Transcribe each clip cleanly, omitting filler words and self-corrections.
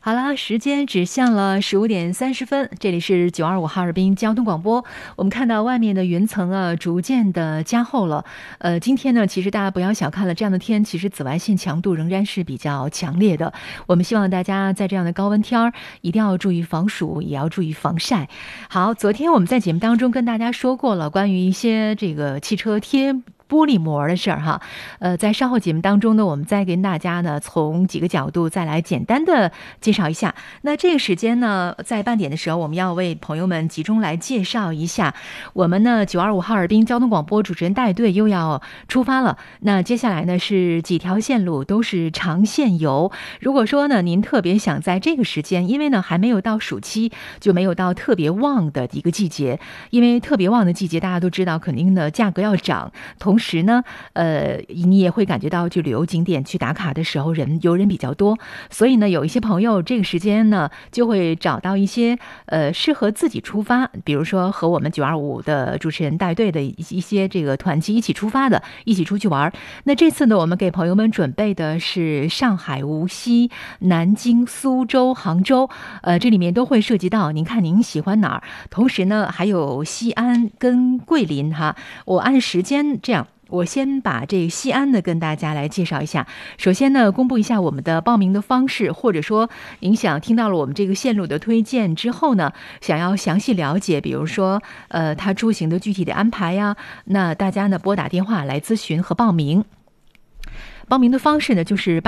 好了，时间指向了15点30分，这里是925哈尔滨交通广播。我们看到外面的云层啊，逐渐的加厚了。今天呢，其实大家不要小看了这样的天，其实紫外线强度仍然是比较强烈的。我们希望大家在这样的高温天儿，一定要注意防暑，也要注意防晒。好，昨天我们在节目当中跟大家说过了，关于一些这个汽车贴玻璃膜的事儿哈，在稍后节目当中呢，我们再跟大家呢从几个角度再来简单的介绍一下。那这个时间呢，在半点的时候，我们要为朋友们集中来介绍一下，我们呢925哈尔滨交通广播主持人带队又要出发了。那接下来呢是几条线路都是长线游。如果说呢您特别想在这个时间，因为呢还没有到暑期，就没有到特别旺的一个季节，因为特别旺的季节大家都知道，肯定的价格要涨。同时呢，你也会感觉到，就旅游景点去打卡的时候，游人比较多，所以呢，有一些朋友这个时间呢，就会找到一些适合自己出发，比如说和我们925的主持人带队的一些这个团级一起出发的，一起出去玩。那这次呢，我们给朋友们准备的是上海、无锡、南京、苏州、杭州，这里面都会涉及到，您看您喜欢哪儿？同时呢，还有西安跟桂林哈，我按时间这样。我先把这个西安呢跟大家来介绍一下。首先呢，公布一下我们的报名的方式，或者说您想听到了我们这个线路的推荐之后呢，想要详细了解，比如说它出行的具体的安排呀，那大家呢拨打电话来咨询和报名。报名的方式呢，就是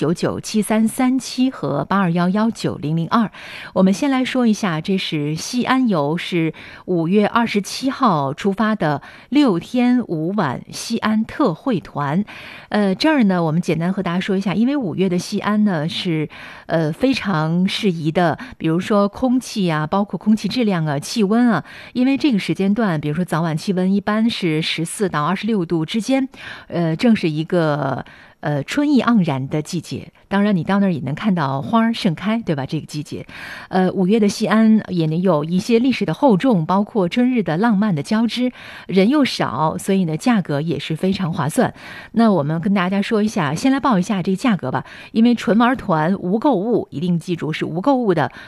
87997337和82119002。我们先来说一下，这是西安游，是5月27号出发的6天5晚西安特惠团。这儿呢，我们简单和大家说一下，因为5月的西安呢是非常适宜的，比如说空气啊，包括空气质量啊、气温啊，因为这个时间段，比如说早晚气温一般是14到26度之间，正是一个春意盎然的季节。当然你到那儿也能看到花儿盛开，对吧？这个季节5月的西安也能有一些历史的厚重，包括春日的浪漫的交织，人又少，所以呢价格也是非常划算。那我们跟大家说一下，先来报一下这个价格吧，因为纯玩团无购物，一定记住是无购物的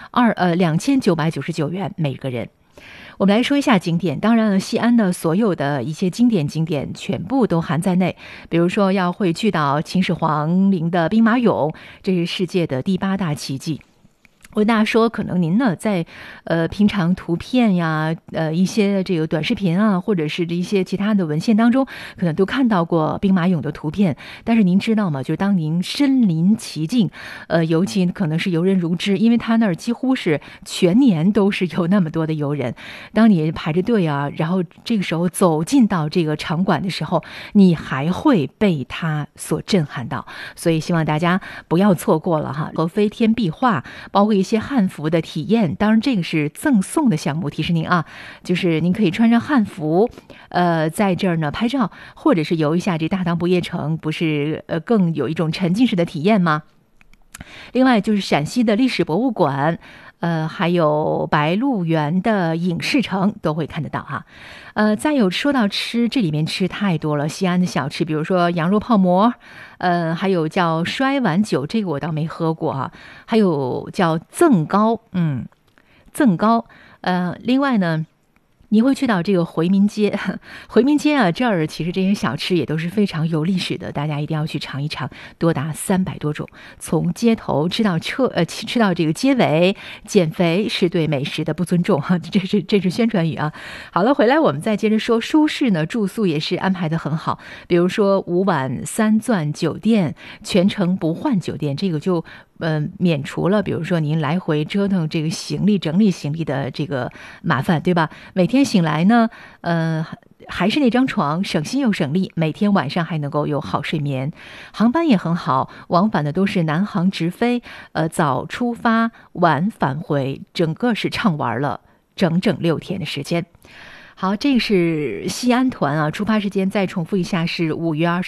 ，2999元每个人。我们来说一下景点，当然了，西安的所有的一些经典景点全部都含在内，比如说要会去到秦始皇陵的兵马俑，这是世界的第8大奇迹。我跟大家说，可能您呢在平常图片呀，一些这个短视频啊，或者是一些其他的文献当中，可能都看到过兵马俑的图片。但是您知道吗？就是当您身临其境，尤其可能是游人如织，因为他那儿几乎是全年都是有那么多的游人。当你排着队啊，然后这个时候走进到这个场馆的时候，你还会被他所震撼到。所以希望大家不要错过了哈，和飞天壁画，包括一些汉服的体验，当然这个是赠送的项目，提示您啊，就是您可以穿上汉服，在这儿呢拍照，或者是游一下这大唐不夜城，不是更有一种沉浸式的体验吗？另外就是陕西的历史博物馆，还有白鹿原的影视城都会看得到哈。再有说到吃，这里面吃太多了，西安的小吃，比如说羊肉泡馍，还有叫摔碗酒，这个我倒没喝过啊，还有叫赠糕，赠糕，另外呢，你会去到这个回民街，回民街啊，这儿其实这些小吃也都是非常有历史的，大家一定要去尝一尝，多达300多种，从街头吃到这个街尾。减肥是对美食的不尊重哈，这是宣传语啊。好了，回来我们再接着说，舒适呢，住宿也是安排的很好，比如说5晚3钻酒店，全程不换酒店，这个就免除了比如说您来回折腾这个行李整理行李的这个麻烦，对吧？每天醒来呢还是那张床，省心又省力，每天晚上还能够有好睡眠。航班也很好，往返的都是南航直飞，早出发晚返回，整个是畅玩了整整6天的时间。好，这是西安团啊，出发时间再重复一下是5月20